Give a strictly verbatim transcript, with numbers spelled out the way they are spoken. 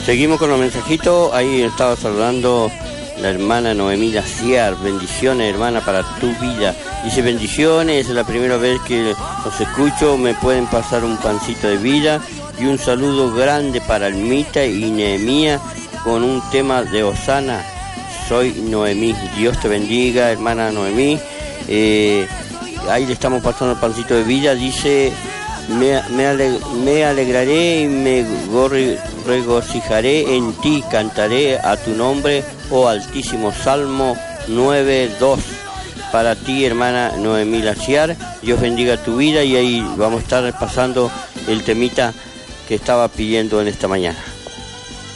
Seguimos con los mensajitos. Ahí estaba saludando la hermana Noemí Laciar. Bendiciones, hermana, para tu vida. Dice, bendiciones, es la primera vez que los escucho. Me pueden pasar un pancito de vida y un saludo grande para Almita y Nehemía con un tema de Osana. Soy Noemí. Dios te bendiga, hermana Noemí. Eh, ahí le estamos pasando el pancito de vida. Dice, me, me, aleg me alegraré y me regocijaré en ti. Cantaré a tu nombre, oh Altísimo. Salmo nueve dos. Para ti, hermana Noemí Laciar. Dios bendiga tu vida. Y ahí vamos a estar pasando el temita que estaba pidiendo en esta mañana.